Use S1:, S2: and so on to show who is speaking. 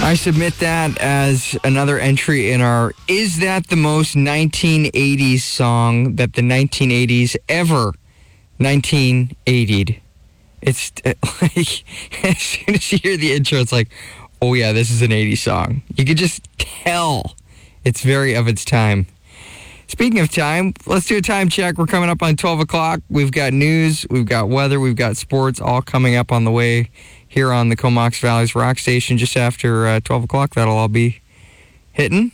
S1: I submit that as another entry in our Is That the Most 1980s Song That the 1980s Ever 1980'd? It's like, as soon as you hear the intro, it's like, oh yeah, this is an 80s song. You could just tell it's very of its time. Speaking of time, let's do a time check. We're coming up on 12 o'clock. We've got news, we've got weather, we've got sports, all coming up on the way here on the Comox Valley's Rock Station just after 12 o'clock. That'll all be hitting.